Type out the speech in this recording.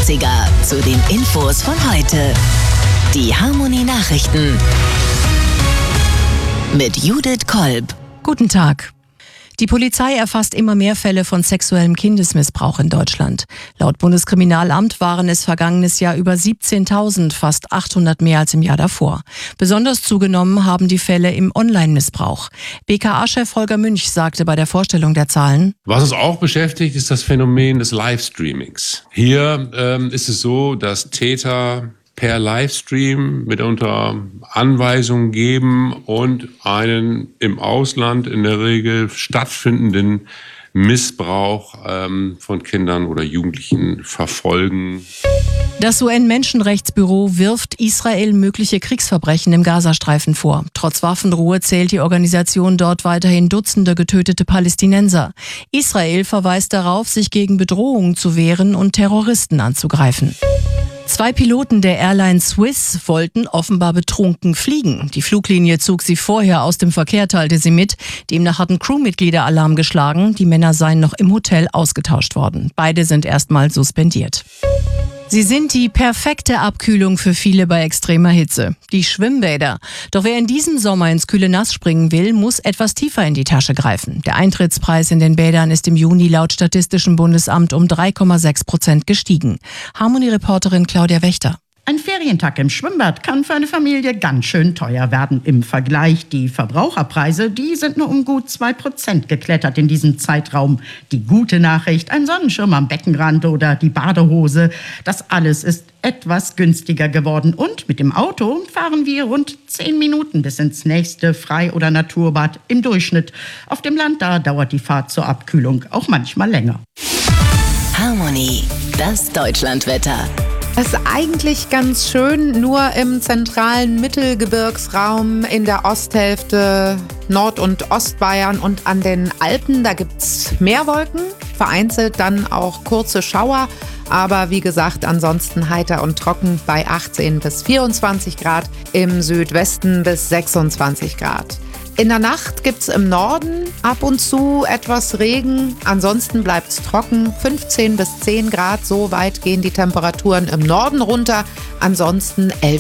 80er zu den Infos von heute. Die Harmony Nachrichten mit Judith Kolb. Guten Tag. Die Polizei erfasst immer mehr Fälle von sexuellem Kindesmissbrauch in Deutschland. Laut Bundeskriminalamt waren es vergangenes Jahr über 17.000, fast 800 mehr als im Jahr davor. Besonders zugenommen haben die Fälle im Online-Missbrauch. BKA-Chef Holger Münch sagte bei der Vorstellung der Zahlen: Was uns auch beschäftigt, ist das Phänomen des Livestreamings. Hier ist es so, dass Täter per Livestream mitunter Anweisungen geben und einen im Ausland in der Regel stattfindenden Missbrauch von Kindern oder Jugendlichen verfolgen. Das UN-Menschenrechtsbüro wirft Israel mögliche Kriegsverbrechen im Gazastreifen vor. Trotz Waffenruhe zählt die Organisation dort weiterhin Dutzende getötete Palästinenser. Israel verweist darauf, sich gegen Bedrohungen zu wehren und Terroristen anzugreifen. 2 Piloten der Airline Swiss wollten offenbar betrunken fliegen. Die Fluglinie zog sie vorher aus dem Verkehr, teilte sie mit. Demnach hatten Crewmitglieder Alarm geschlagen. Die Männer seien noch im Hotel ausgetauscht worden. Beide sind erstmal suspendiert. Sie sind die perfekte Abkühlung für viele bei extremer Hitze. Die Schwimmbäder. Doch wer in diesem Sommer ins kühle Nass springen will, muss etwas tiefer in die Tasche greifen. Der Eintrittspreis in den Bädern ist im Juni laut Statistischem Bundesamt um 3,6% gestiegen. Harmony-Reporterin Claudia Wächter. Ein Ferientag im Schwimmbad kann für eine Familie ganz schön teuer werden. Im Vergleich, die Verbraucherpreise, die sind nur um gut 2% geklettert in diesem Zeitraum. Die gute Nachricht, ein Sonnenschirm am Beckenrand oder die Badehose, das alles ist etwas günstiger geworden. Und mit dem Auto fahren wir rund 10 Minuten bis ins nächste Frei- oder Naturbad im Durchschnitt. Auf dem Land, da dauert die Fahrt zur Abkühlung auch manchmal länger. Harmony, das Deutschlandwetter. Es ist eigentlich ganz schön, nur im zentralen Mittelgebirgsraum, in der Osthälfte Nord- und Ostbayern und an den Alpen, da gibt's mehr Wolken, vereinzelt dann auch kurze Schauer, aber wie gesagt, ansonsten heiter und trocken bei 18 bis 24 Grad, im Südwesten bis 26 Grad. In der Nacht gibt's im Norden ab und zu etwas Regen, ansonsten bleibt's trocken, 15 bis 10 Grad, so weit gehen die Temperaturen im Norden runter, ansonsten 11